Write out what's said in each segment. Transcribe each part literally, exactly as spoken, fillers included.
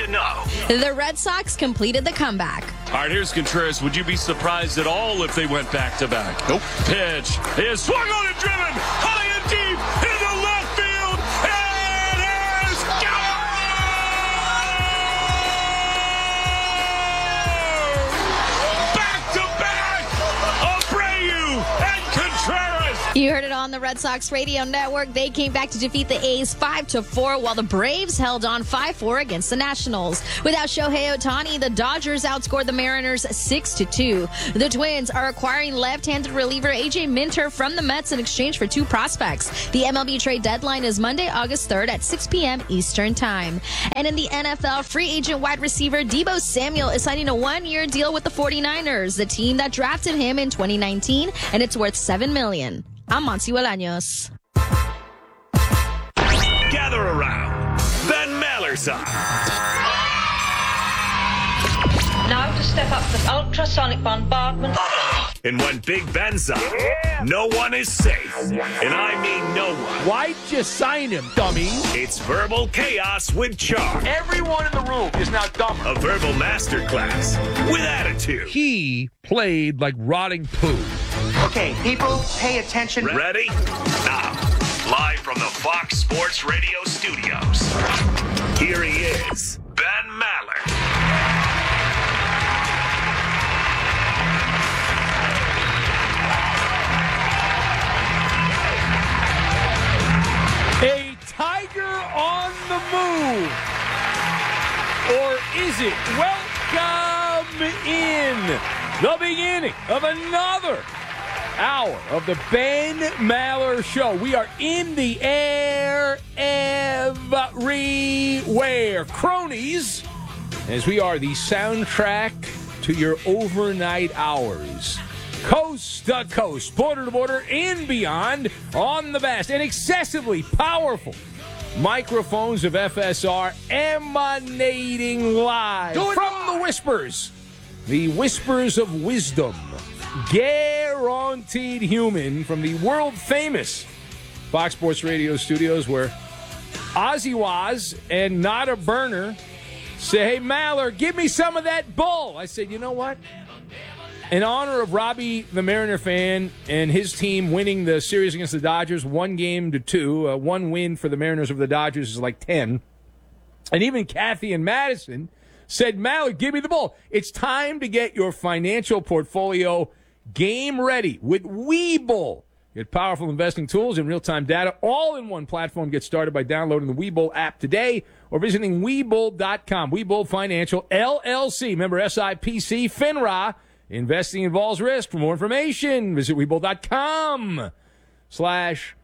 to know. The Red Sox completed the comeback. All right, here's Contreras. Would you be surprised at all if they went back-to-back? Nope. Pitch is swung on and driven. High and deep into left field. It is gone! Back-to-back, Abreu and Contreras. You heard it on the Red Sox radio network. They came back to defeat the A's five to four, while the Braves held on five four against the Nationals. Without Shohei Ohtani, the Dodgers outscored the Mariners six to two. The Twins are acquiring left-handed reliever A J Minter from the Mets in exchange for two prospects. The M L B trade deadline is Monday, August third at six p.m. Eastern Time. And in the N F L, free agent wide receiver Deebo Samuel is signing a one-year deal with the forty-niners, the team that drafted him in twenty nineteen, and it's worth seven million dollars. I'm Monty Bolaños. Gather around. Ben Maller's on. Now to step up the ultrasonic bombardment. And when Big Ben's on, no one is safe. And I mean no one. Why'd you sign him, dummy? It's Verbal Chaos with Charm. Everyone in the room is now dumb. A verbal masterclass with attitude. He played like rotting poo. Okay, people, pay attention. Ready? Now, live from the Fox Sports Radio studios, here he is, Ben Maller. A tiger on the move. Or is it? Welcome in the beginning of another hour of the Ben Maller Show. We are in the air everywhere. Cronies, as we are the soundtrack to your overnight hours. Coast to coast, border to border, and beyond on the vast and excessively powerful microphones of F S R emanating live from the whispers. The whispers of wisdom. Guaranteed human from the world-famous Fox Sports Radio studios, where Ozzy Waz and Not a Burner say, hey, Maller, give me some of that bull. I said, you know what? In honor of Robbie, the Mariner fan, and his team winning the series against the Dodgers, one game to two, uh, one win for the Mariners over the Dodgers is like ten. And even Kathy and Madison said, Maller, give me the ball. It's time to get your financial portfolio game ready with Webull. Get powerful investing tools and real-time data all in one platform. Get started by downloading the Webull app today or visiting Webull dot com. Webull Financial, L L C. Member S I P C, FINRA. Investing involves risk. For more information, visit Webull dot com slash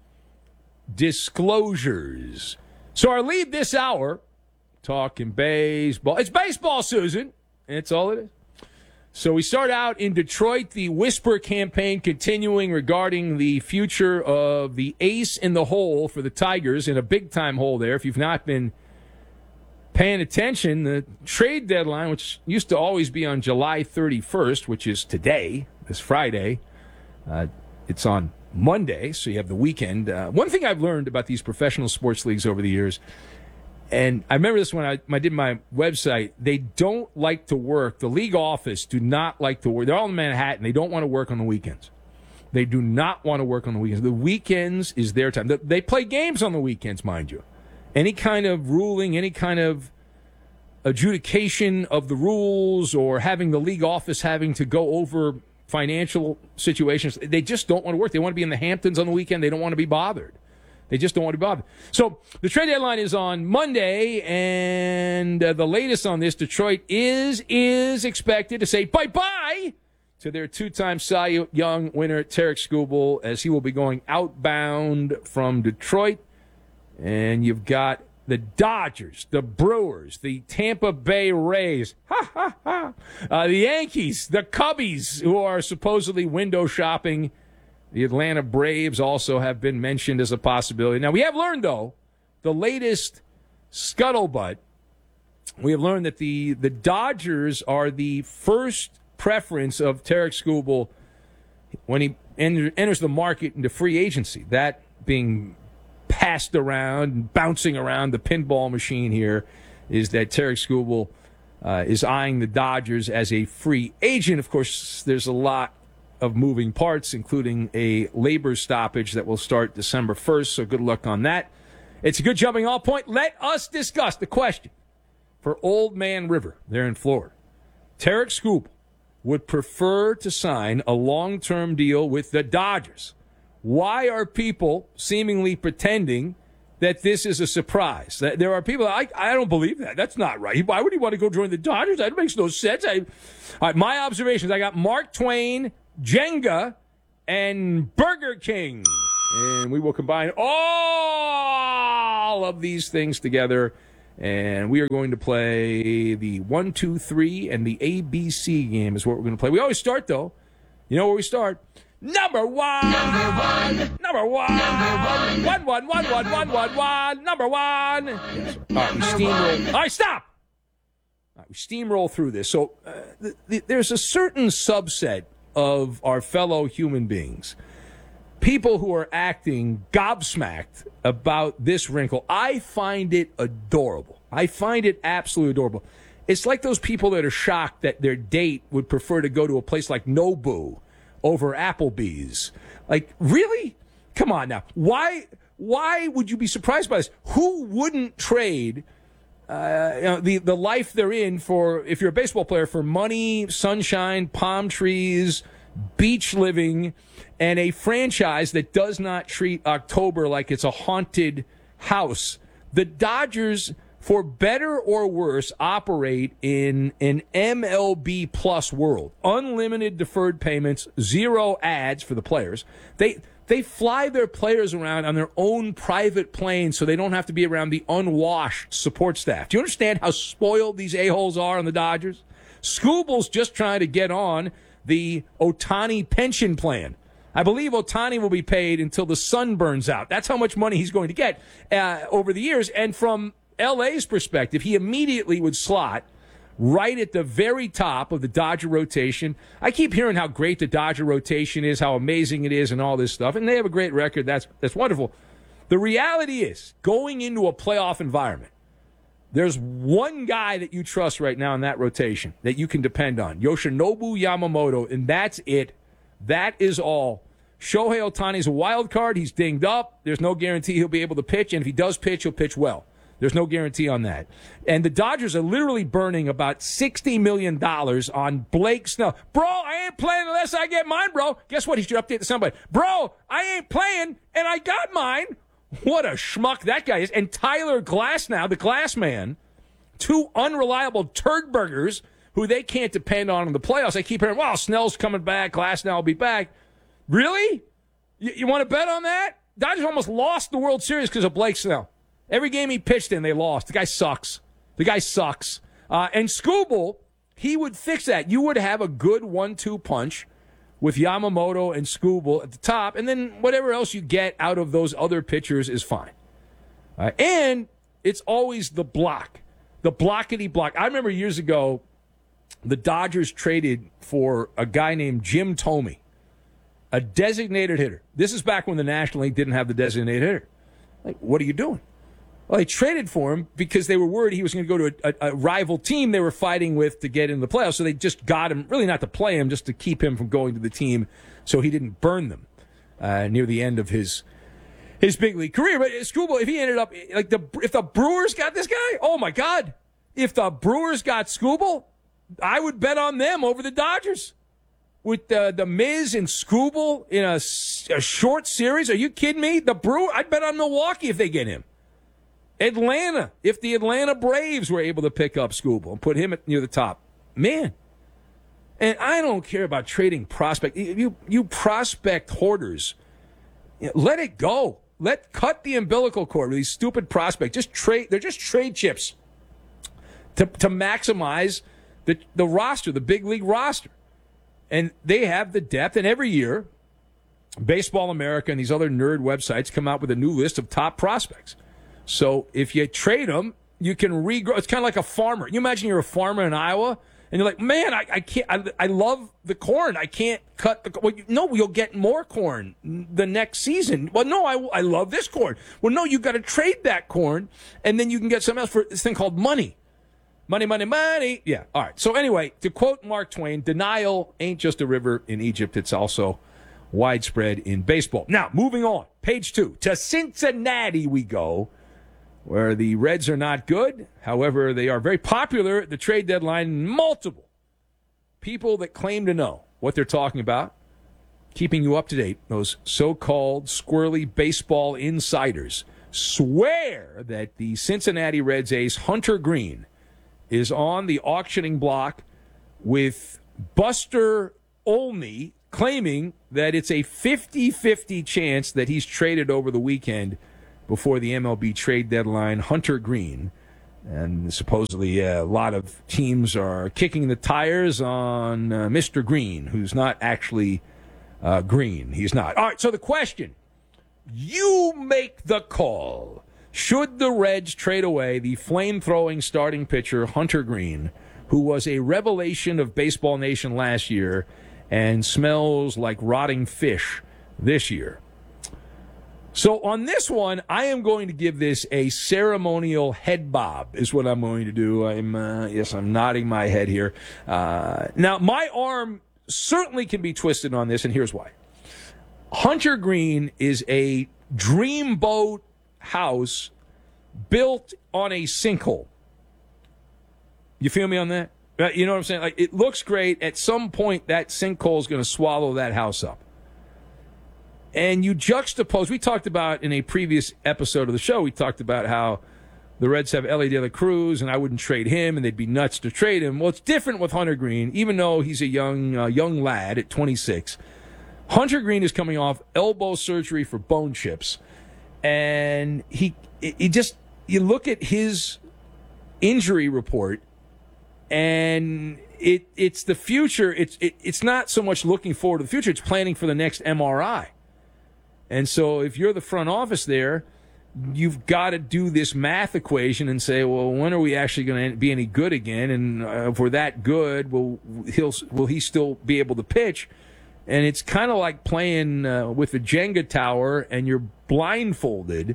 disclosures. So our lead this hour, talking baseball. It's baseball, Susan. That's all it is. So we start out in Detroit, the Whisper campaign continuing regarding the future of the ace in the hole for the Tigers, in a big-time hole there. If you've not been paying attention, the trade deadline, which used to always be on July thirty-first, which is today, this Friday, uh, it's on Monday, so you have the weekend. Uh, one thing I've learned about these professional sports leagues over the years, and I remember this when I, when I did my website, they don't like to work. The league office do not like to work. They're all in Manhattan. They don't want to work on the weekends. They do not want to work on the weekends. The weekends is their time. They play games on the weekends, mind you. Any kind of ruling, any kind of adjudication of the rules, or having the league office having to go over financial situations, they just don't want to work. They want to be in the Hamptons on the weekend. They don't want to be bothered. They just don't want to be bothered. So the trade deadline is on Monday, and uh, the latest on this, Detroit is is expected to say bye-bye to their two-time Cy Young winner, Tarek Skubal, as he will be going outbound from Detroit. And you've got the Dodgers, the Brewers, the Tampa Bay Rays, ha, ha, ha, uh, the Yankees, the Cubbies, who are supposedly window shopping. The Atlanta Braves also have been mentioned as a possibility. Now, we have learned, though, the latest scuttlebutt, we have learned that the, the Dodgers are the first preference of Tarek Skubal when he enter, enters the market into free agency. That being passed around and bouncing around the pinball machine here is that Tarek Skubal uh, is eyeing the Dodgers as a free agent. Of course, there's a lot of moving parts, including a labor stoppage that will start December first, so good luck on that. It's a good jumping off point. Let us discuss the question for Old Man River there in Florida. Tarek Skubal would prefer to sign a long-term deal with the Dodgers. Why are people seemingly pretending that this is a surprise? That there are people, I, I don't believe that. That's not right. Why would he want to go join the Dodgers? That makes no sense. I, all right, my observations, I got Mark Twain, Jenga, and Burger King. And we will combine all of these things together, and we are going to play the one, two, three, and the A B C game is what we're going to play. We always start, though. You know where we start? Number one. Number one. Number one. Number one. One, one, one, one, one, one, one. Number one. Yes. All right, we steamroll. All right, stop. All right, we steamroll through this. So uh, th- th- there's a certain subset of our fellow human beings, people who are acting gobsmacked about this wrinkle. I find it adorable. I find it absolutely adorable. It's like those people that are shocked that their date would prefer to go to a place like Nobu over Applebee's. Like, really? Come on now. Why why would you be surprised by this? Who wouldn't trade uh, you know, the, the life they're in for, if you're a baseball player, for money, sunshine, palm trees, beach living, and a franchise that does not treat October like it's a haunted house? The Dodgers, for better or worse, operate in an M L B plus world. Unlimited deferred payments, zero ads for the players. They they fly their players around on their own private planes so they don't have to be around the unwashed support staff. Do you understand how spoiled these a-holes are on the Dodgers? Skubal's just trying to get on the Ohtani pension plan. I believe Ohtani will be paid until the sun burns out. That's how much money he's going to get uh, over the years. And from L A's perspective, he immediately would slot right at the very top of the Dodger rotation. I keep hearing how great the Dodger rotation is, how amazing it is, and all this stuff. And they have a great record. That's that's wonderful. The reality is, going into a playoff environment, there's one guy that you trust right now in that rotation that you can depend on, Yoshinobu Yamamoto, and that's it. That is all. Shohei Ohtani's a wild card. He's dinged up. There's no guarantee he'll be able to pitch, and if he does pitch, he'll pitch well. There's no guarantee on that. And the Dodgers are literally burning about sixty million dollars on Blake Snell. Bro, I ain't playing unless I get mine, bro. Guess what? He should update to somebody. Bro, I ain't playing, and I got mine. What a schmuck that guy is. And Tyler Glasnow, the glass man, two unreliable turd burgers who they can't depend on in the playoffs. I keep hearing, well, Snell's coming back, Glasnow will be back. Really? You, you want to bet on that? Dodgers almost lost the World Series because of Blake Snell. Every game he pitched in, they lost. The guy sucks. The guy sucks. Uh, and Skubal, he would fix that. You would have a good one two punch with Yamamoto and Skubal at the top, and then whatever else you get out of those other pitchers is fine. Uh, and it's always the block. The blockity block. I remember years ago, the Dodgers traded for a guy named Jim Thome, a designated hitter. This is back when the National League didn't have the designated hitter. Like, what are you doing? Well, they traded for him because they were worried he was going to go to a, a, a rival team they were fighting with to get into the playoffs. So they just got him, really not to play him, just to keep him from going to the team so he didn't burn them uh, near the end of his his big league career. But Skubal, if he ended up, like the if the Brewers got this guy, oh my God. If the Brewers got Skubal, I would bet on them over the Dodgers. With the, the Miz and Skubal in a, a short series, are you kidding me? The Brewer, I'd bet on Milwaukee if they get him. Atlanta, if the Atlanta Braves were able to pick up Skubal and put him at, near the top. Man. And I don't care about trading prospect. You you prospect hoarders. You know, let it go. Let cut the umbilical cord with these stupid prospects. Just trade. They're just trade chips to to maximize the the roster, the big league roster. And they have the depth. And every year, Baseball America and these other nerd websites come out with a new list of top prospects. So if you trade them, you can regrow. It's kind of like a farmer. You imagine you're a farmer in Iowa, and you're like, man, I, I can't. I, I love the corn. I can't cut the. Well, you, no, you'll get more corn the next season. Well, no, I, I love this corn. Well, no, you got to trade that corn, and then you can get something else for this thing called money. Money, money, money. Yeah, all right. So anyway, to quote Mark Twain, denial ain't just a river in Egypt. It's also widespread in baseball. Now, moving on. Page two. To Cincinnati we go, where the Reds are not good. However, they are very popular at the trade deadline. Multiple people that claim to know what they're talking about, keeping you up to date. Those so-called squirrely baseball insiders swear that the Cincinnati Reds ace Hunter Greene is on the auctioning block with Buster Olney, claiming that it's a fifty-fifty chance that he's traded over the weekend before the M L B trade deadline. Hunter Greene. And supposedly uh, a lot of teams are kicking the tires on uh, Mister Green, who's not actually uh, green. He's not. All right, so the question, you make the call. Should the Reds trade away the flame-throwing starting pitcher Hunter Greene, who was a revelation of Baseball Nation last year and smells like rotting fish this year? So on this one, I am going to give this a ceremonial head bob, is what I'm going to do. I'm uh, yes, I'm nodding my head here. Uh, now, my arm certainly can be twisted on this, and here's why. Hunter Greene is a dreamboat house built on a sinkhole. You feel me on that? You know what I'm saying? Like, it looks great. At some point, that sinkhole is going to swallow that house up. And you juxtapose, we talked about in a previous episode of the show, we talked about how the Reds have Ellie De La Cruz, and I wouldn't trade him, and they'd be nuts to trade him. Well, it's different with Hunter Greene, even though he's a young uh, young lad at twenty-six. Hunter Greene is coming off elbow surgery for bone chips, and he, he just, you look at his injury report, and it it's the future. It's it, it's not so much looking forward to the future, it's planning for the next M R I. And so if you're the front office there, you've got to do this math equation and say, well, when are we actually going to be any good again? And uh, if we're that good, will he'll will he still be able to pitch? And it's kind of like playing uh, with a Jenga tower, and you're blindfolded,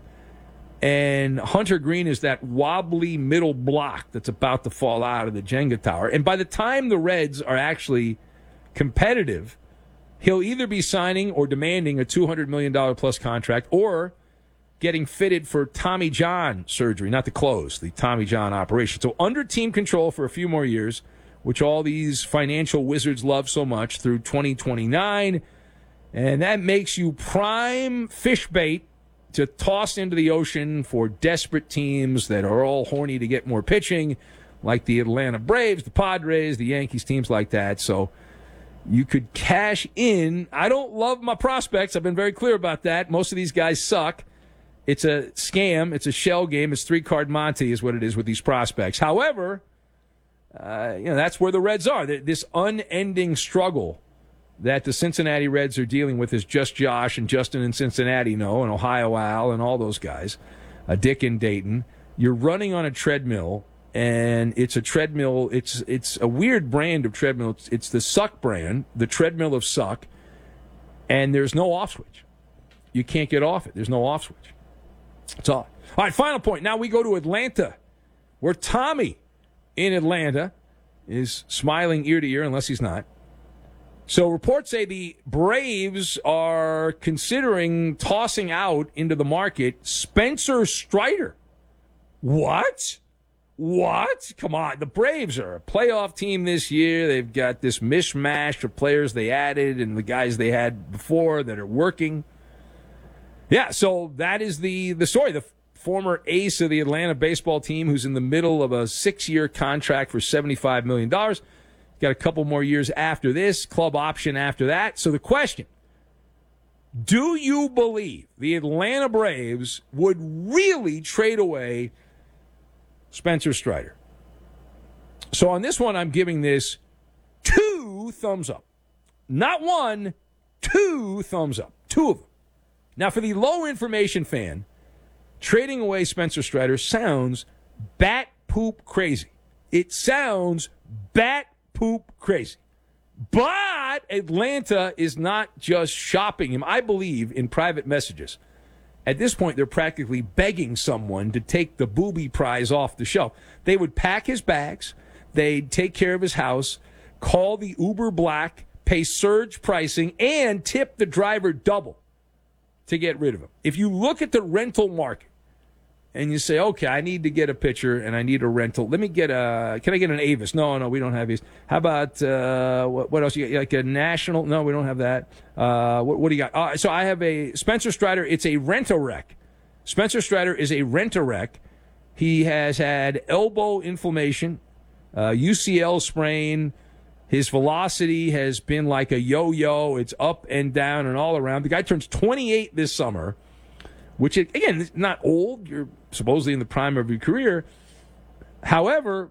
and Hunter Greene is that wobbly middle block that's about to fall out of the Jenga tower. And by the time the Reds are actually competitive, he'll either be signing or demanding a two hundred million dollars plus contract, or getting fitted for Tommy John surgery, not the close, the Tommy John operation. So under team control for a few more years, which all these financial wizards love so much, through twenty twenty-nine. And that makes you prime fish bait to toss into the ocean for desperate teams that are all horny to get more pitching, like the Atlanta Braves, the Padres, the Yankees, teams like that. So you could cash in. I don't love my prospects. I've been very clear about that. Most of these guys suck. It's a scam. It's a shell game. It's three-card Monte is what it is with these prospects. However, uh, you know, that's where the Reds are. This unending struggle that the Cincinnati Reds are dealing with is Just Josh and Justin in Cincinnati know, and Ohio Al and all those guys, uh, Dick in Dayton. You're running on a treadmill, and it's a treadmill. It's it's a weird brand of treadmill. It's, it's the Suck brand, the treadmill of Suck, and there's no off switch. You can't get off it. There's no off switch. It's odd. All right, final point. Now we go to Atlanta, where Tommy in Atlanta is smiling ear to ear, unless he's not. So reports say the Braves are considering tossing out into the market Spencer Strider. What? What? Come on. The Braves are a playoff team this year. They've got this mishmash of players they added and the guys they had before that are working. Yeah, so that is the, the story. The former ace of the Atlanta baseball team, who's in the middle of a six-year contract for seventy-five million dollars. Got a couple more years after this, club option after that. So the question, do you believe the Atlanta Braves would really trade away Spencer Strider? So on this one, I'm giving this two thumbs up. Not one, two thumbs up. Two of them. Now, for the low information fan, trading away Spencer Strider sounds bat poop crazy. It sounds bat poop crazy. But Atlanta is not just shopping him. I believe in private messages. At this point, they're practically begging someone to take the booby prize off the shelf. They would pack his bags, they'd take care of his house, call the Uber Black, pay surge pricing, and tip the driver double to get rid of him. If you look at the rental market and you say, okay, I need to get a pitcher and I need a rental. Let me get a, can I get an Avis? No, no, we don't have Avis. How about, uh, what, what else? You got, like a National? No, we don't have that. Uh, what, what do you got? Uh, so I have a Spencer Strider. It's a rent-a-wreck. Spencer Strider is a rent-a-wreck. He has had elbow inflammation, uh, U C L sprain. His velocity has been like a yo-yo. It's up and down and all around. The guy turns twenty-eight this summer, which, again, is not old. You're supposedly in the prime of your career. However,